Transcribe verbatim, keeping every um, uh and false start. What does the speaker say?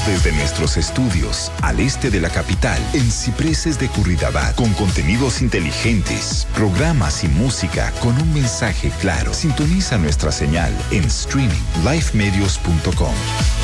desde nuestros estudios al este de la capital, en Cipreses de Curridabat, con contenidos inteligentes, programas y música con un mensaje claro. Sintoniza nuestra señal en streaming lifemedios punto com.